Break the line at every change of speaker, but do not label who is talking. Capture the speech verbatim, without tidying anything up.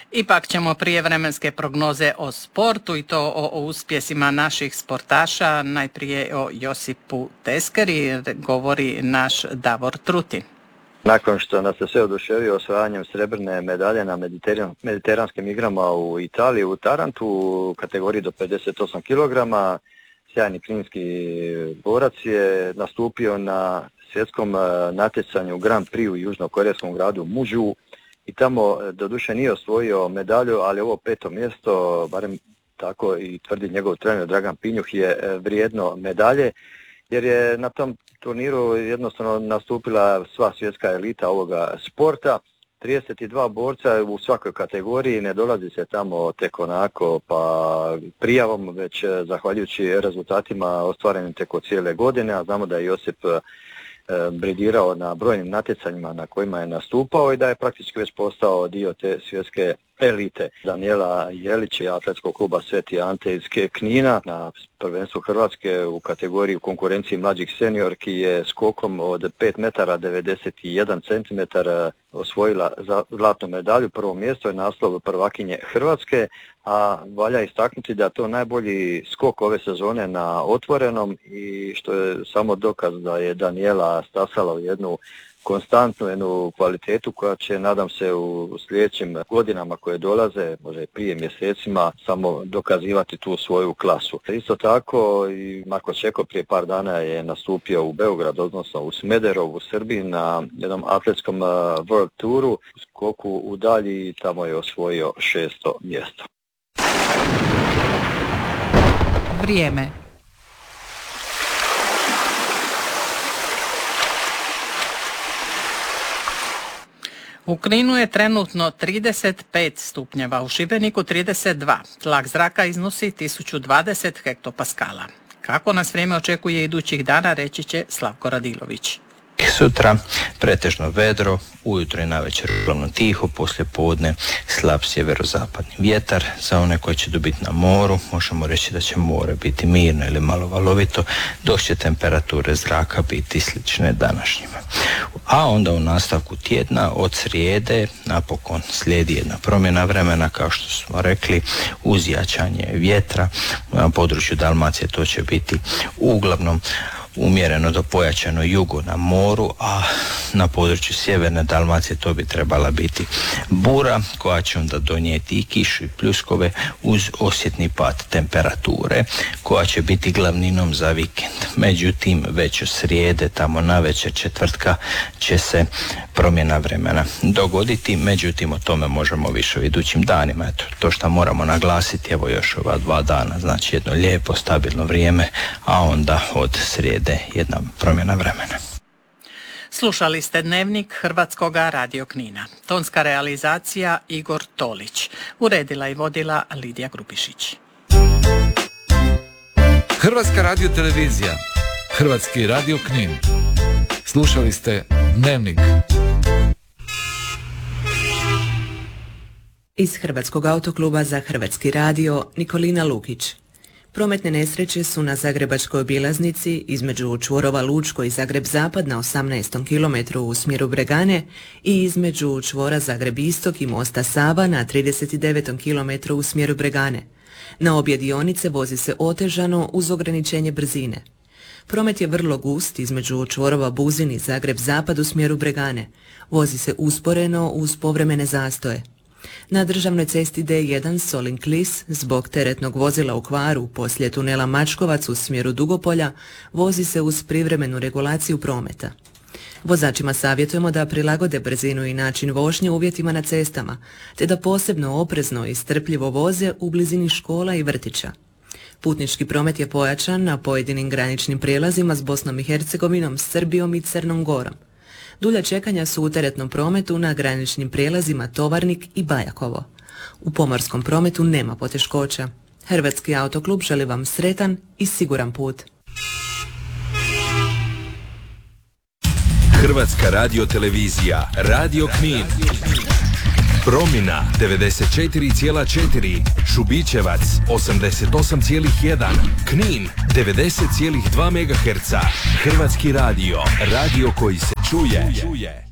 Ipak ćemo prije vremenske prognoze o sportu i to o, o uspjesima naših sportaša. Najprije o Josipu Teskeri govori naš Davor Trutin.
Nakon što nas se sve oduševio osvajanjem srebrne medalje na mediteran, mediteranskim igrama u Italiji, u Tarantu, u kategoriji do pedeset osam kilograma, sjajni kninski borac je nastupio na svjetskom natjecanju Grand Prix u južnokorejskom gradu Mužu i tamo doduše nije osvojio medalju, ali ovo peto mjesto, barem tako i tvrdi njegov trener Dragan Pinjuh, je vrijedno medalje, jer je na tom turniru jednostavno nastupila sva svjetska elita ovoga sporta. trideset dva borca u svakoj kategoriji, ne dolazi se tamo tek onako pa prijavom, već zahvaljujući rezultatima ostvarenim teko cijele godine, a znamo da je Josip bridirao na brojnim natjecanjima na kojima je nastupao i da je praktički već postao dio te svjetske elite. Danijela Jelić je atletskog kluba Sveti Ante iz Knina na prvenstvu Hrvatske u kategoriji u konkurenciji mlađih seniorki je skokom od pet metara devedeset jedan centimetar osvojila zlatnu medalju. Prvo mjesto je naslov prvakinje Hrvatske, a valja istaknuti da je to najbolji skok ove sezone na otvorenom i što je samo dokaz da je Danijela stasala u jednu konstantnu jednu kvalitetu koja će, nadam se, u sljedećim godinama koje dolaze, možda i prije mjesecima, samo dokazivati tu svoju klasu. Isto tako i Marko Čeko prije par dana je nastupio u Beograd, odnosno u Smederovu u Srbiji na jednom atletskom World Touru, u skoku u dalji i tamo je osvojio šesto mjesto.
Vrijeme. U Kninu je trenutno trideset pet stupnjeva, u Šibeniku trideset dva. Tlak zraka iznosi tisuću dvadeset hektopaskala. Kako nas vrijeme očekuje idućih dana, reći će Slavko Radilović.
Sutra pretežno vedro, ujutro i navečer uglavnom tiho, poslije podne slab sjeverozapadni vjetar. Za one koji će dobiti na moru, možemo reći da će more biti mirno ili malo valovito, dok će temperature zraka biti slične današnjima. A onda u nastavku tjedna od srijede napokon slijedi jedna promjena vremena, kao što smo rekli, uz jačanje vjetra. Na području Dalmacije to će biti uglavnom umjereno do pojačano jugo na moru, a na području sjeverne Dalmacije to bi trebala biti bura koja će onda donijeti i kišu i pljuskove uz osjetni pad temperature koja će biti glavninom za vikend. Međutim, već u srijede, tamo navečer četvrtka, će se promjena vremena dogoditi, međutim o tome možemo više u idućim danima. Eto, to što moramo naglasiti, evo još ova dva dana, znači jedno lijepo, stabilno vrijeme, a onda od srijede jedna promjena vremena.
Slušali ste Dnevnik Hrvatskoga radio Knina. Tonska realizacija Igor Tolić. Uredila i vodila Lidija Grubišić.
Hrvatska radio televizija. Hrvatski radio Knin. Slušali ste Dnevnik.
Iz Hrvatskog autokluba za Hrvatski radio Nikolina Lukić. Prometne nesreće su na Zagrebačkoj obilaznici između čvorova Lučko i Zagreb Zapad na osamnaestom kilometru u smjeru Bregane i između čvora Zagreb Istok i mosta Sava na trideset devetom kilometru u smjeru Bregane. Na obje dionice vozi se otežano uz ograničenje brzine. Promet je vrlo gust između čvorova Buzin i Zagreb Zapad u smjeru Bregane. Vozi se usporeno uz povremene zastoje. Na državnoj cesti D jedan Solin-Klis zbog teretnog vozila u kvaru poslije tunela Mačkovac u smjeru Dugopolja vozi se uz privremenu regulaciju prometa. Vozačima savjetujemo da prilagode brzinu i način vožnje uvjetima na cestama, te da posebno oprezno i strpljivo voze u blizini škola i vrtića. Putnički promet je pojačan na pojedinim graničnim prijelazima s Bosnom i Hercegovinom, Srbijom i Crnom Gorom. Dulja čekanja su u teretnom prometu na graničnim prijelazima Tovarnik i Bajakovo. U pomorskom prometu nema poteškoća. Hrvatski autoklub želi vam sretan i siguran put.
Hrvatska radio televizija, Radio Knin. Promjena devedeset četiri zarez četiri, Šubićevac osamdeset osam zarez jedan, Knin devedeset zarez dva megaherca. Hrvatski radio, radio koji se čuje.